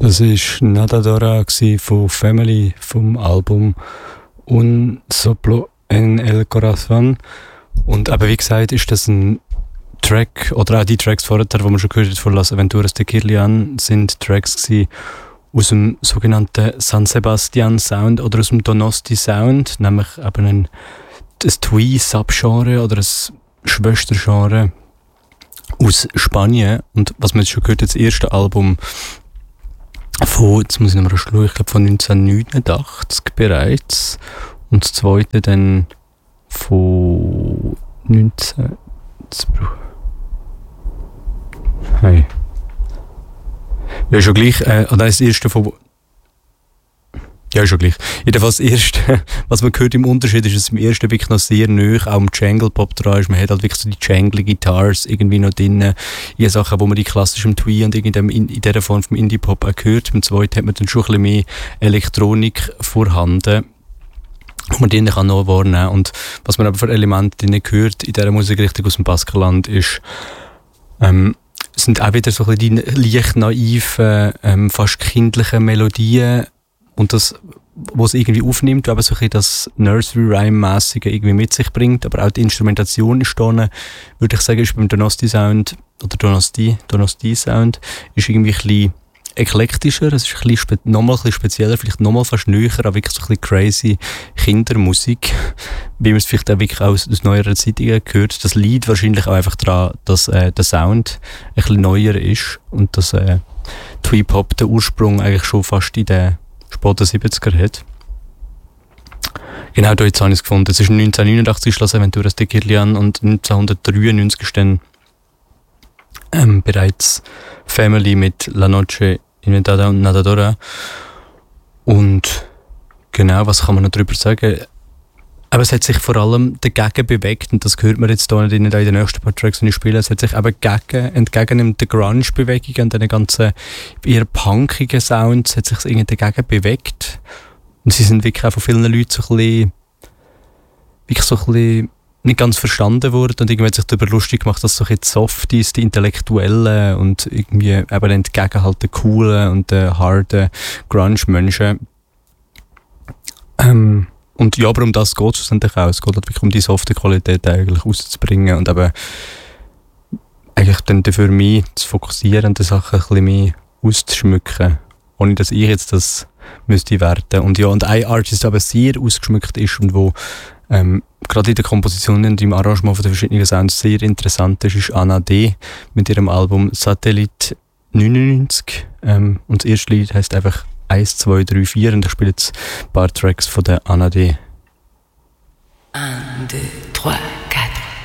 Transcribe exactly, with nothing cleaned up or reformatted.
Das war Nadadora von Family vom Album Un Soplo en el Corazón. Und aber wie gesagt, ist das ein Track, oder auch die Tracks vorher, die wir schon gehört haben von Las Aventuras de Kirlian, sind Tracks gewesen aus dem sogenannten San Sebastian Sound oder aus dem Donosti Sound, nämlich eben ein, ein Twee-Subgenre oder ein Schwestergenre aus Spanien. Und was man jetzt schon gehört hat, das erste Album von, jetzt muss ich nochmal schauen, ich glaube von neunzehnhundertneunundachtzig bereits, und das zweite dann von neunzehn... Hey. Ja, schon gleich. Äh, oder das erste von... Ja, schon gleich. Jedenfalls das erste, was man hört im Unterschied, ist, dass im ersten wirklich noch sehr nahe auch im Jangle-Pop dran ist. Man hat halt wirklich so die Jangle-Guitars irgendwie noch drin. In Sachen, wo man die klassischen Twee und in, in dieser Form vom Indie-Pop auch hört. Beim zweiten hat man dann schon ein bisschen mehr Elektronik vorhanden, wo man drinnen kann noch wahrnehmen kann. Und was man aber für Elemente drinnen hört in dieser Musikrichtung aus dem Baskenland ist, ähm, sind auch wieder so ein bisschen die leicht naiven, ähm, fast kindlichen Melodien und das, was es irgendwie aufnimmt, aber so ein bisschen das Nursery-Rhyme-mäßige irgendwie mit sich bringt, aber auch die Instrumentation ist da, würde ich sagen, ist beim Donosti-Sound oder Donosti, Donosti-Sound ist irgendwie ein bisschen eklektischer, es ist ein bisschen spe- nochmal ein bisschen spezieller, vielleicht nochmal fast näher, aber wirklich so ein bisschen crazy Kindermusik, wie man es vielleicht auch wirklich aus, aus neueren Zeitungen gehört. Das liegt wahrscheinlich auch einfach daran, dass äh, der Sound ein bisschen neuer ist und dass äh, Twee-Pop den Ursprung eigentlich schon fast in den späten siebziger hat. Genau, da jetzt habe ich es gefunden. Es ist neunzehnhundertneunundachtzig Las Aventuras de Kirlian und neunzehnhundertdreiundneunzig ist dann ähm, bereits Family mit La Noche Inventada und Nadadora. Und genau, was kann man noch darüber sagen? Aber es hat sich vor allem dagegen bewegt, und das hört man jetzt hier in den nächsten paar Tracks, die ich spiele, es hat sich eben gegen, entgegen der Grunge-Bewegung und den ganzen eher punkigen Sounds hat sich irgendwie dagegen bewegt. Und sie sind wirklich auch von vielen Leuten so ein bisschen, wirklich so ein bisschen nicht ganz verstanden worden, und irgendwie hat sich darüber lustig gemacht, dass so ein bisschen die Softies, die Intellektuellen und irgendwie eben entgegen halt den coolen und den harten Grunge-Menschen. Ähm, und ja, aber um das geht es schlussendlich auch. Es geht halt wirklich um die softe Qualität eigentlich rauszubringen und eben eigentlich dann für mich zu fokussieren und die Sachen ein bisschen mehr auszuschmücken, ohne dass ich jetzt das müsste werten. Und ja, und ein Artist, der aber sehr ausgeschmückt ist und wo ähm, gerade in der Komposition und im Arrangement von den verschiedenen Sounds sehr interessant ist, ist Anna D. mit ihrem Album Satellite neunundneunzig. Ähm, und das erste Lied heisst einfach eins, zwei, drei, vier, und ich spiele jetzt ein paar Tracks von der Anna D. eins, zwei, drei.